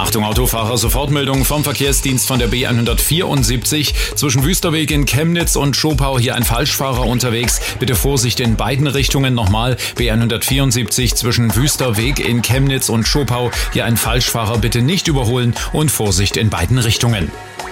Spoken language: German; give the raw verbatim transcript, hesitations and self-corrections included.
Achtung Autofahrer, Sofortmeldung vom Verkehrsdienst von der B hundertvierundsiebzig. Zwischen Wüsterweg in Chemnitz und Schopau hier ein Falschfahrer unterwegs. Bitte Vorsicht in beiden Richtungen. Nochmal B hundertvierundsiebzig zwischen Wüsterweg in Chemnitz und Schopau. Hier ein Falschfahrer, bitte nicht überholen und Vorsicht in beiden Richtungen.